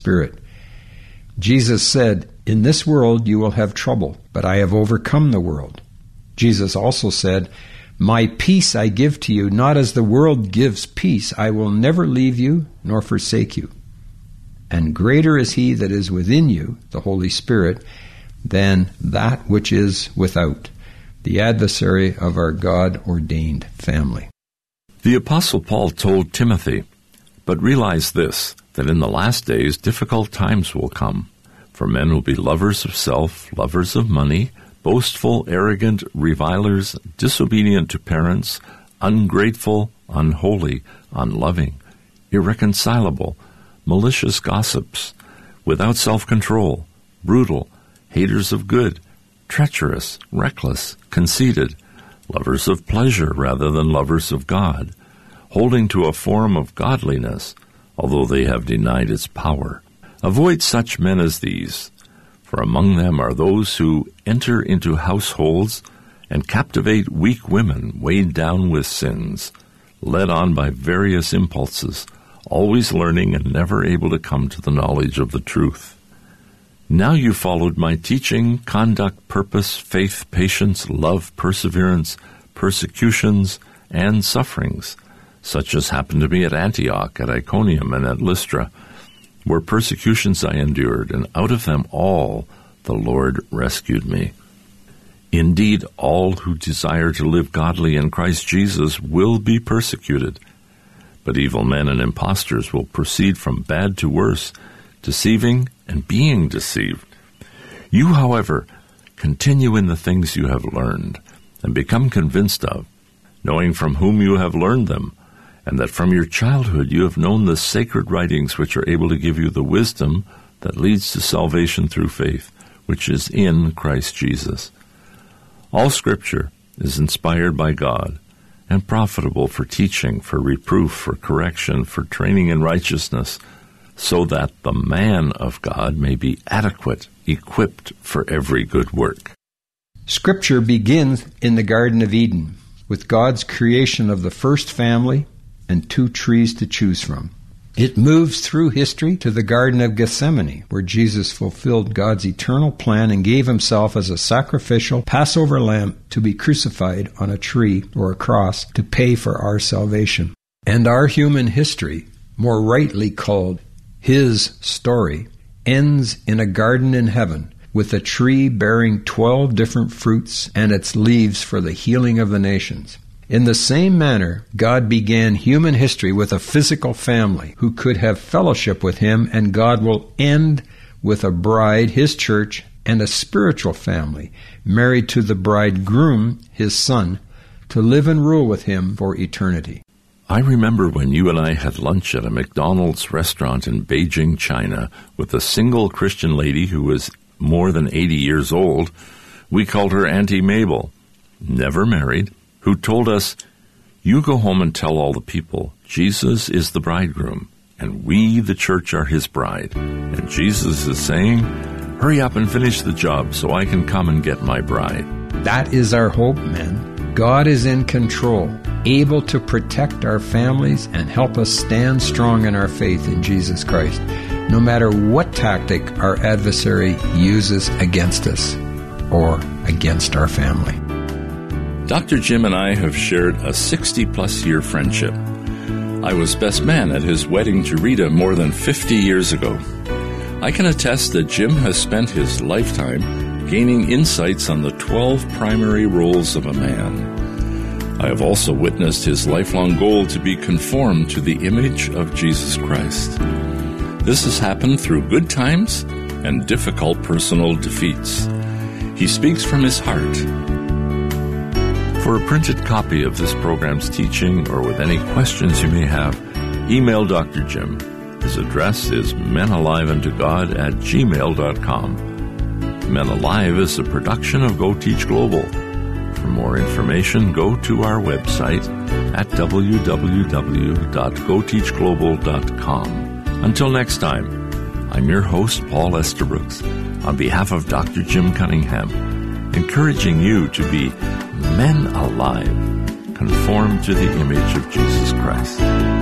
Spirit. Jesus said, "In this world you will have trouble, but I have overcome the world." Jesus also said, "My peace I give to you, not as the world gives peace. I will never leave you nor forsake you. And greater is he that is within you, the Holy Spirit, than that which is without, the adversary of our God-ordained family." The Apostle Paul told Timothy, "But realize this, that in the last days difficult times will come. For men will be lovers of self, lovers of money, boastful, arrogant, revilers, disobedient to parents, ungrateful, unholy, unloving, irreconcilable, malicious gossips, without self-control, brutal, haters of good, treacherous, reckless, conceited, lovers of pleasure rather than lovers of God, holding to a form of godliness, although they have denied its power. Avoid such men as these, for among them are those who enter into households and captivate weak women weighed down with sins, led on by various impulses, always learning and never able to come to the knowledge of the truth. Now you followed my teaching, conduct, purpose, faith, patience, love, perseverance, persecutions, and sufferings, such as happened to me at Antioch, at Iconium, and at Lystra, where persecutions I endured, and out of them all the Lord rescued me. Indeed, all who desire to live godly in Christ Jesus will be persecuted, but evil men and impostors will proceed from bad to worse, deceiving and being deceived. You, however, continue in the things you have learned, and become convinced of, knowing from whom you have learned them, and that from your childhood you have known the sacred writings which are able to give you the wisdom that leads to salvation through faith, which is in Christ Jesus. All Scripture is inspired by God and profitable for teaching, for reproof, for correction, for training in righteousness, so that the man of God may be adequate, equipped for every good work. Scripture begins in the Garden of Eden, with God's creation of the first family and 2 trees to choose from. It moves through history to the Garden of Gethsemane, where Jesus fulfilled God's eternal plan and gave himself as a sacrificial Passover lamb to be crucified on a tree or a cross to pay for our salvation. And our human history, more rightly called his story, ends in a garden in heaven, with a tree bearing 12 different fruits and its leaves for the healing of the nations. In the same manner, God began human history with a physical family who could have fellowship with him, and God will end with a bride, his church, and a spiritual family, married to the bridegroom, his son, to live and rule with him for eternity. I remember when you and I had lunch at a McDonald's restaurant in Beijing, China, with a single Christian lady who was more than 80 years old. We called her Auntie Mabel, never married, who told us, "You go home and tell all the people, Jesus is the bridegroom, and we, the church, are his bride. And Jesus is saying, hurry up and finish the job so I can come and get my bride." That is our hope, men. God is in control, able to protect our families and help us stand strong in our faith in Jesus Christ, no matter what tactic our adversary uses against us or against our family. Dr. Jim and I have shared a 60-plus year friendship. I was best man at his wedding to Rita more than 50 years ago. I can attest that Jim has spent his lifetime gaining insights on the 12 primary roles of a man. I have also witnessed his lifelong goal to be conformed to the image of Jesus Christ. This has happened through good times and difficult personal defeats. He speaks from his heart. For a printed copy of this program's teaching, or with any questions you may have, email Dr. Jim. His address is menaliveuntogod@gmail.com. Men Alive is a production of Go Teach Global. For more information, go to our website at www.goteachglobal.com. Until next time, I'm your host, Paul Estabrooks, on behalf of Dr. Jim Cunningham, encouraging you to be men alive, conformed to the image of Jesus Christ.